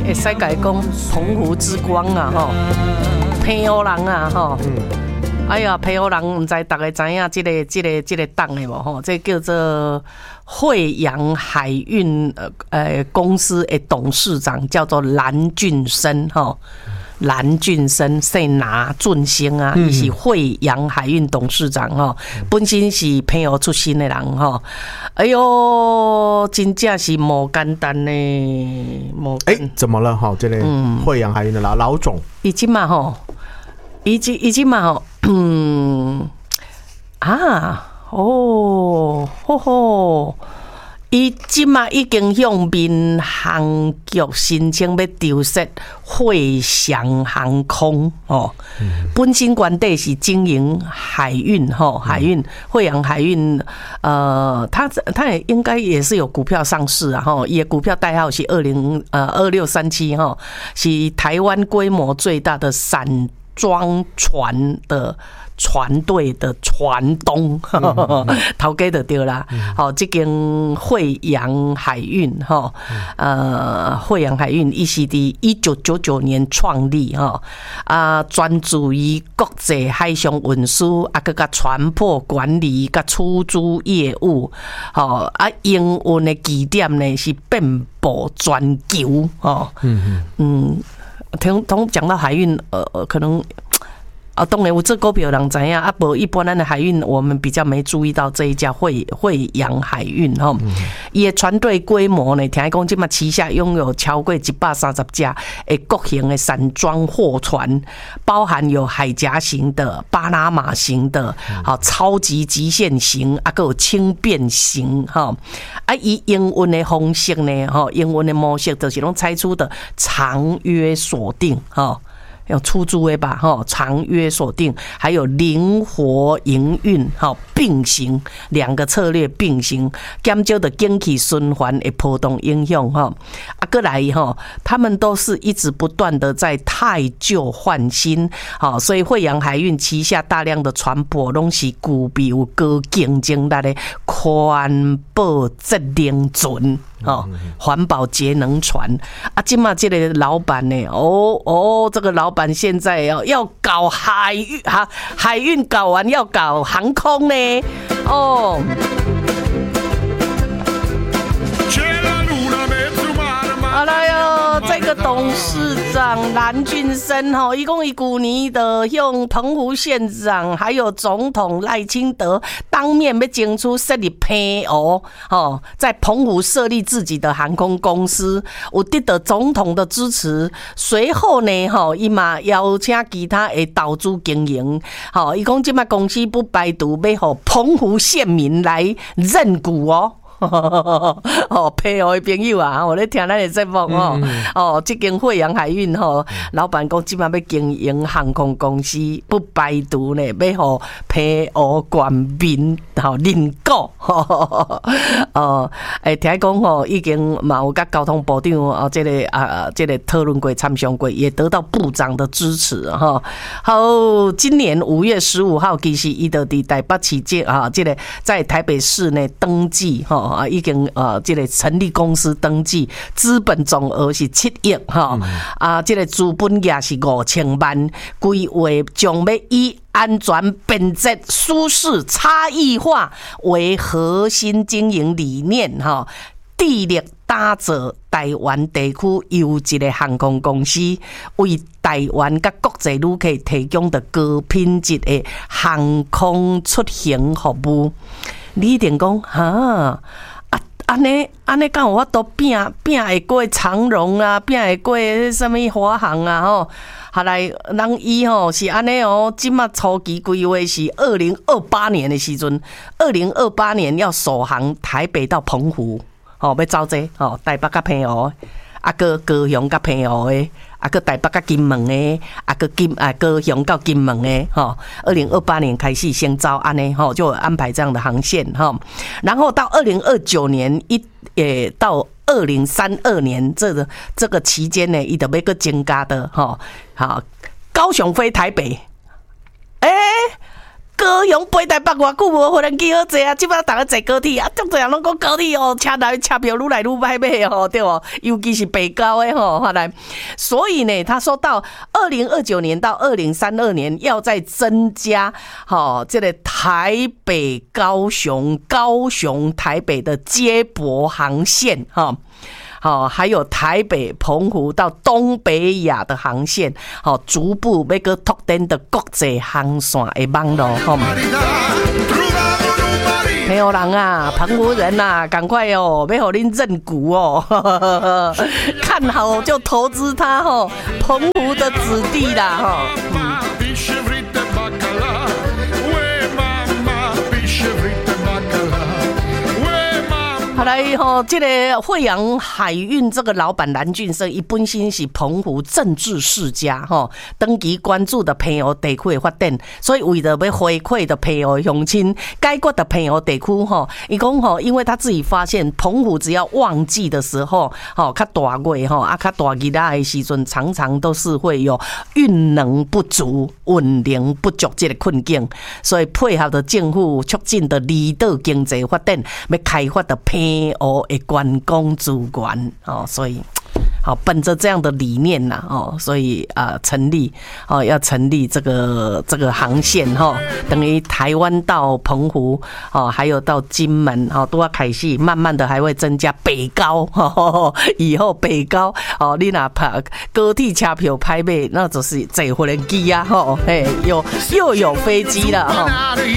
会使甲伊讲澎湖之光啊，吼，澎湖人啊，吼。哎呀，澎湖人唔知大家知影这个档的无吼？这叫做惠阳海运公司的董事长叫做蓝俊生吼。蓝俊生姓拿俊生啊，伊是惠阳海运董事长吼，本身是澎湖出身的人吼。哎呦，真正是无简单呢，无。 怎么了哈？这个惠阳海运的老总， 伊即嘛吼，伊即嘛吼，吼吼。伊即马已经向民航局申请要调设惠翔航空哦，本身原底是经营海运吼，海运惠阳海运，它也应该也是有股票上市啊吼，伊的股票代号是2637吼，是台湾规模最大的散装船的。船队的船东，头家就对啦。好，这间惠阳海运哈，惠阳海运伊是伫1999年创立哈，专注于国际海上运输，佮甲船舶管理、佮出租业务，好营运的基点呢是遍布全球哦。讲到海运，可能。当然有这股票人知影，无一般咱的海运，我们比较没注意到这一家惠阳海运吼。伊的船队规模呢，听讲即马旗下拥有超过130架的各型的散装货船，包含有海峡型的、巴拿马型的、超级极限型，还有轻便型哈。伊营运的方式呢，营运的模式就是拢采取的长约锁定哈。要出租的吧，长约锁定，还有灵活营运，并行两个策略并行，减少的经济循环的波动影响，过来他们都是一直不断的在汰旧换新，所以惠阳海运旗下大量的船舶拢是具备有高竞争力的环保节能船。环保节能船今嘛这个老板呢，这个老板现在要搞海运搞完要搞航空呢，好了哟，这个董事长蓝俊生伊讲伊去年的向澎湖县长还有总统赖清德当面要争取设立澎湖在澎湖设立自己的航空公司，有得到总统的支持。随后呢，伊嘛邀请其他的投资经营，伊讲这摆公司不排除要让澎湖县民来认股哦。澎湖的朋友啊，我咧听咱的节目这间惠阳海运老板讲即摆要经营航空公司，不排除呢要互澎湖官民认股。听讲已经嘛有甲交通部长这个讨论过、参详过，也得到部长的支持好，今年5月15号，其实伊就伫台北市这个在台北市呢登记已经这个成立公司登记，资本总额是7亿这个资本额是5000万，规划将要以安全、便捷、舒适、差异化为核心经营理念致力打造台湾地区优质的航空公司，为台湾甲国际旅客提供的高品质的航空出行服务。你一定讲安尼敢有法度拼会过长荣啊，拼会过什么华航啊后来人伊是安尼即马初期规划是2028年的时阵，2028年要首航台北到澎湖，要走这台北甲澎湖，个高雄甲澎湖的，个台北甲金门的，高雄到金门的，2028年开始先走安尼就安排这样的航线然后到2029年到2032年这个期间呢，伊就要个增加的高雄飞台北， 高雄飞台北偌久无无人机好坐啊，即摆大家坐高铁啊，足多人拢讲高铁哦，车票愈来愈歹买哦，对哦，尤其是北高的吼，后来，所以呢，他说到2029年到2032年要再增加这个台北高雄、台北的接驳航线还有台北澎湖到东北亚的航线，逐步要个拓展的国际航线的网络，朋友人啊，澎湖人啊，赶快哦，要给恁认股哦，看好就投资它哦，澎湖的子弟啦好来这个惠阳海运这个老板蓝俊生，伊本身是澎湖政治世家长期关注的澎湖地区的发展，所以为了要回馈的澎湖乡亲，解决的澎湖地区伊讲因为他自己发现澎湖只要旺季的时候较大月较大其他的时阵，常常都是会有运能不足、运能不足这个困境，所以配合的政府促进的离岛经济发展，要开发的澎湖的观光资源所以本着这样的理念所以成立要成立这个航线等于台湾到澎湖还有到金门都要开始，慢慢的还会增加北高以后北高你哪怕高铁车票拍卖，那就是坐无人机啊又有飞机了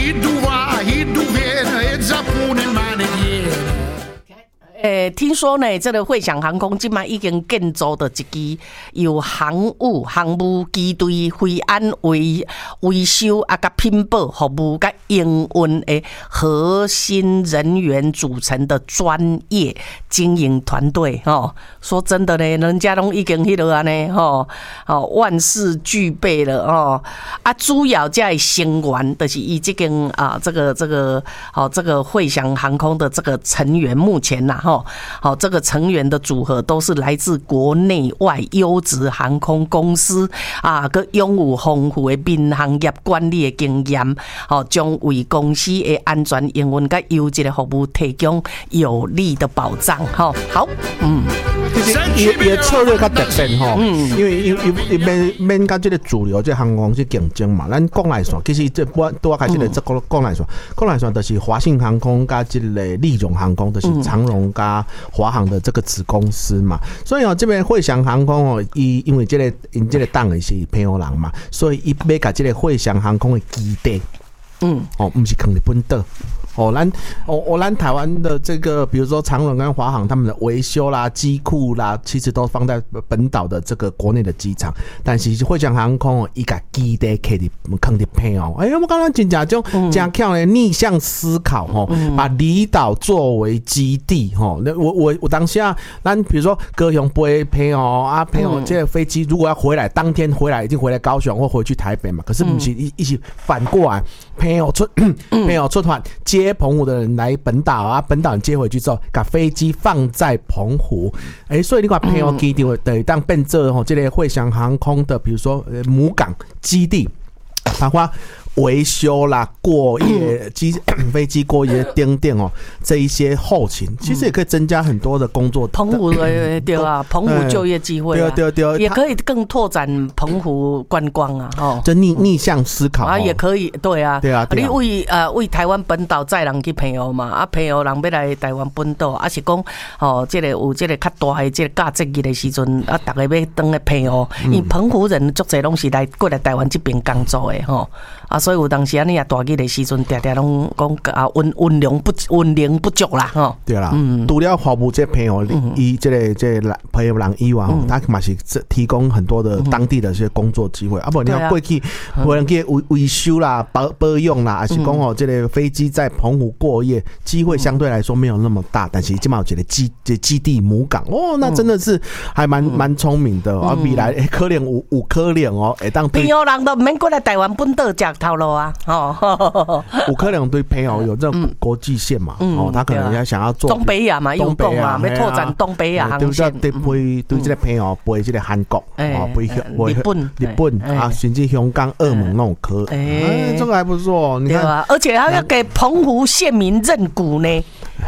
听说呢，这个惠翔航空今麦已经建造的一支由航务机队飞安维修甲品保服务甲营运的核心人员组成的专业经营团队说真的呢，人家拢已经迄落安尼万事俱备了主要这的成员就是以这间这个惠翔航空的这个成员，目前这个成员的组合都是来自国内外优质航空公司佮拥有丰富的民航业管理的经验将为公司的安全营运佮优质的服务提供有力的保障好其实伊的策略较特别因为免甲这个主流这航空公司竞争嘛，咱国内线其实这拄啊开始的这国内线就是华信航空甲这个立荣航空，就是长荣甲华航的这个子公司嘛，所以这边惠翔航空因为这个党的是澎湖人嘛，所以伊要甲这个惠翔航空的基地不是放在本岛咱台湾的这个，比如说长荣跟华航他们的维修啦、机库啦，其实都放在本岛的这个国内的机场。但是惠翔航空伊甲基地放伫澎湖，我刚刚真正真巧的逆向思考把离岛作为基地我当下咱比如说高雄飞澎湖澎湖这个飞机如果要回来，当天回来一定回来高雄或回去台北嘛，可是不是一起反过来澎湖出团接澎湖的人来本岛本岛人接回去之后，把飞机放在澎湖，所以你看澎湖基地等于当变做这个惠翔航空的，比如说母港基地，包括维修啦、过夜飞机过夜等等这一些后勤，其实也可以增加很多的工作。 澎湖对啊，澎湖就业机会对，也可以更拓展澎湖观光就逆向思考也可以对啊。你为台湾本岛载人去澎湖嘛，澎湖人要来台湾本岛，是讲这个有这个较大的这个假节日的时阵大家要回来澎湖，因为澎湖人足侪拢是过来台湾这边工作的所以有当时安尼大日的时阵，常常拢讲运量不足啦对啦，除了服务这澎湖这个澎湖人以外他嘛是提供很多的当地的这些工作机会不然你要过去无人去维修啦、保养啦，还是讲这个飞机在澎湖过夜，机会相对来说没有那么大，但是起码有一个基地母港那真的是还蛮聪明的未来可能有可能当澎湖人都不免过来台湾本岛吃头路啊， 有可能对朋友有这种国际线嘛，他可能要想要做东北亚嘛，有讲嘛，要拓展东北亚航线， 对对这个朋友飞这个韩国，飞日本啊，甚至香港、澳门那种可，这个还不错，你看， 而且还要给澎湖县民认股呢。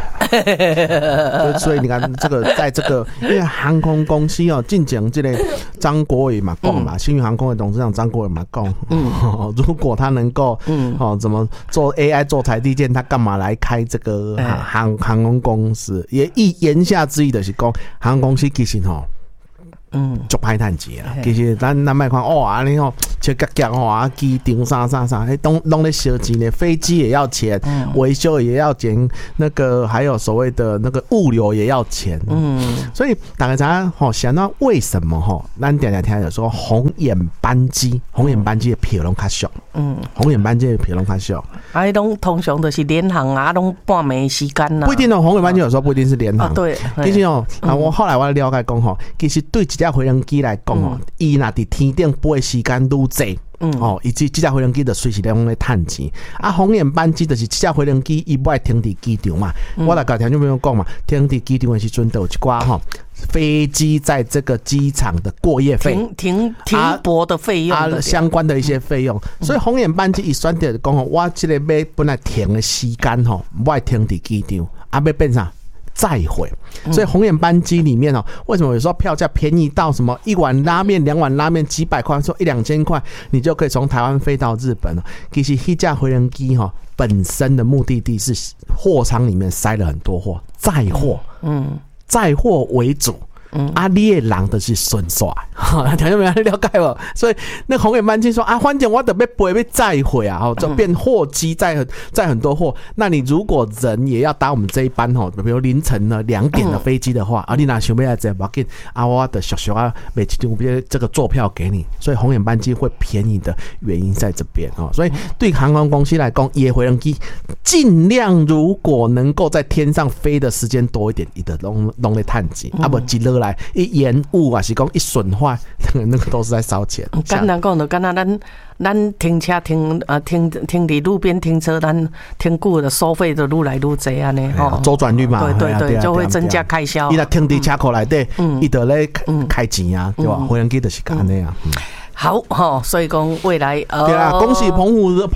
所以你看，这个在这个因为航空公司进前这个张国伟嘛讲嘛，星宇航空的董事长张国伟嘛讲，如果他能够怎么做 AI 做台积电，他干嘛来开这个航空公司？也言下之意就是讲，航空公司其实足歹趁钱啦。其实咱莫看安尼切格格机场啥，拢咧烧钱咧，飞机也要钱，维修也要钱，那个还有所谓的那个物流也要钱。所以大家想到为什么咱常常听到说红眼班机的票拢较俗，红眼班机的票拢较俗。 拢通常都是联航啊，拢半暝时间啦。 不一定红眼班机有时候不一定是联航。 对， 其实我后来我了解讲其实对一架飞行机来讲伊若伫天顶飞的时间愈济。以及这架飞行机就随时拢咧趁钱。红眼班机就是这架飞行机伊不爱停伫机场嘛。我来跟听众朋友讲嘛，停伫机场的时阵都有一寡飞机在这个机场的过夜费、 停泊的费用相关的一些费用。所以红眼班机伊选择讲我这个要本来停的时间不爱停伫机场，要变啥？再会，所以红眼班机里面为什么有时候票价便宜到什么1碗拉面、2碗拉面几百块，说1-2千块，你就可以从台湾飞到日本了。其实一架飞行机本身的目的地是货舱里面塞了很多货，载货为主。你的人就是顺耍，听众朋友了解无？所以那红眼班机说反正我得要飞要载回就变货机载很多货。那你如果人也要搭我们这一班比如凌晨2点的飞机的话，你哪想要来这不要紧我的小每期就这个坐票给你，所以红眼班机会便宜的原因在这边所以对航空公司来讲，也飞行机尽量如果能够在天上飞的时间多一点，伊就拢在趁钱，不一落来一延误是讲一损坏，那个都是在烧钱。 简单讲就敢若咱停车停伫路边停车，咱停久的收费就愈来愈济安尼周转率嘛， 对，就会增加开销。 伊若停伫车库内底，伊就咧开钱啊，对吧？飞行机就是安尼啊。 好所以讲未来对啊，恭喜澎湖人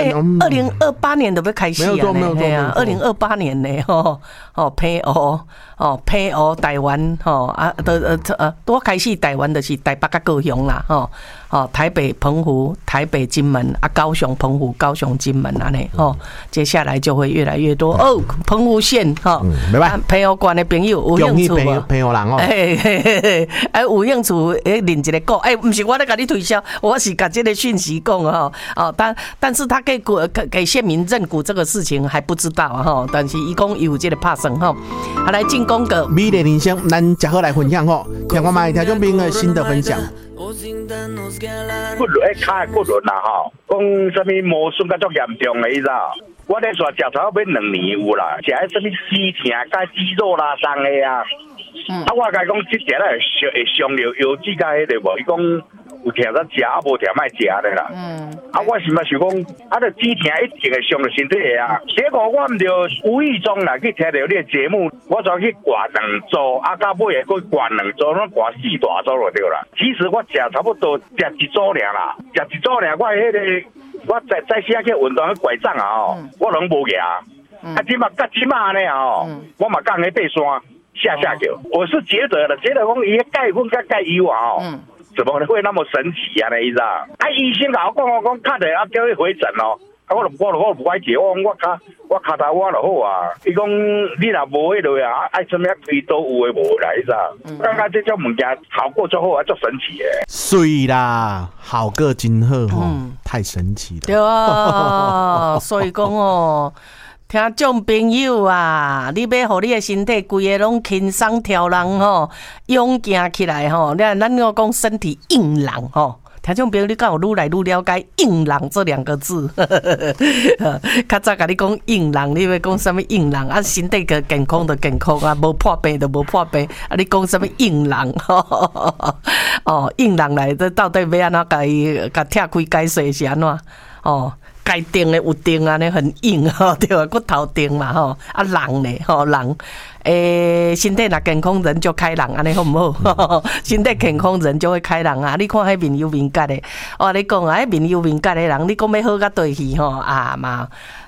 2028年都要开始啊， 没有 2028年呢配合台湾多开始台湾就是台北甲高雄啦台北澎湖、台北金门高雄澎湖、高雄金门安尼接下来就会越来越多澎湖县配合关的朋友有兴趣朋友人有兴趣认一个讲不是我在跟你推销，我是把这个讯息讲但是他给县民认股这个事情还不知道但是伊讲有这个拍算来进攻个美丽人生，咱只好来分享听我们听众朋友的新的分享。 骨轮卡骨轮啦讲什么磨损甲足严重的意思我咧说食草要2年有啦，食迄什么膝疼甲肌肉拉伤的我甲伊讲即个会伤了腰子甲迄个无，伊讲有疼则食，无疼莫食咧啦。我是嘛想讲，就只疼一定会伤到身体的结果我毋就无意中啦去听到你的节目，我就去挂2组，到尾会挂2组，拢挂4大组就对啦。其实我食差不多食1组尔啦，食1组尔，我迄个我在时去运动去拐杖我拢无举。即马呢我嘛讲去爬山下桥。我是觉得讲伊钙粉甲钙油怎么会那么神奇那意思医生甲我讲卡着叫伊回诊我就不爱解，我卡头我就好伊讲你若无迄落爱什么推都有诶无啦意思感觉这种物件效果足好足神奇诶。 水啦，好个真好太神奇了。 对所以讲听众朋友你要互你的身体规个拢轻松跳人勇行起来咱要讲身体硬朗听众朋友，你敢有愈来愈了解硬朗这2个字？较早甲你讲硬朗，你要讲什么硬朗身体个健康的健康无破病的无破病你讲什么硬朗？硬朗来，这到底要安怎甲拆开解释是安怎？ 该定的有定安尼很硬吼，对吧？骨头定嘛吼，啊人呢吼人。身体若健康人就开朗，安尼好唔好？身体健康人就会开朗啊！你看迄面有面角的，我你讲啊，迄面有面角的人，你讲要好甲对去吼啊嘛，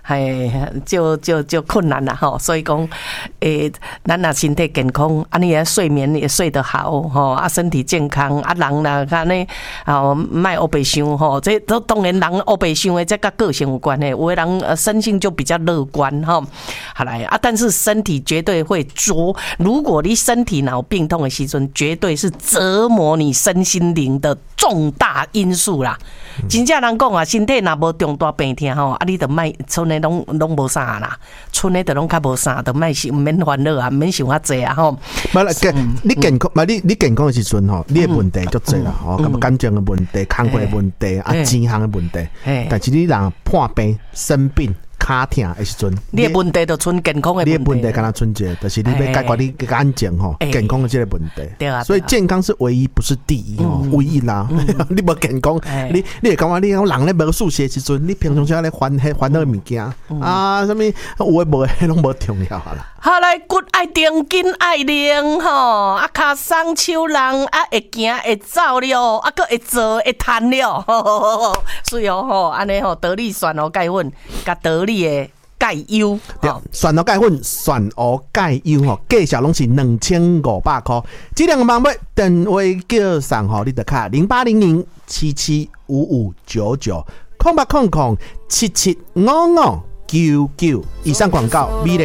就困难啦吼。所以讲，咱若身体健康，安尼也睡眠也睡得好吼，啊身体健康，啊人若安尼莫乌白想吼，这都当然人乌白想的，这甲个性有关的。有的人生性就比较乐观吼，好来啊，但是身体绝对会。如果你身体脑病痛的时阵，绝对是折磨你身心灵的重大因素啦。真正人讲啊，身体若无重大病痛吼，啊，你就莫剩的拢无啥啦，剩的就拢较无啥，就莫是免烦恼啊，免想遐济啊吼。 你健康，你健康的时阵吼，你的问题足济啦，吼，咁感情的问题、工作的问题、啊钱项的问题，但是你人破病生病。卡痛的时阵， 你的问题就剩健康的问题。 你的问题敢若剩一个，就是你要解决你感情吼、健康的这个问题。 对啊， 所以健康是唯一，不是第一吼，唯一啦。你无健康，你会感觉你讲人咧无数学时阵，你平常时咧烦恼物件啊，什么有诶无诶，拢无重要啦。 好来，骨爱定，筋爱练吼，啊，脚松手人啊，会行会走了，啊，佫会做会弹了，所以吼，安尼吼，得力蒜蚵钙粉，甲得力的钙优， 蒜蚵钙粉、蒜蚵钙优吼，价钱拢是2500块，质量网买电话叫上吼，你得卡0800775599，0800775599。以上广告，美丽。